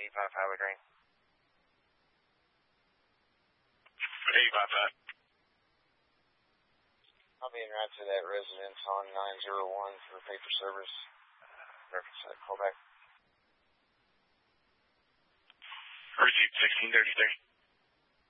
85 Highway Drain. 855. I'll be en route to that residence on 901 for paper service. Reference that callback. Received 1633.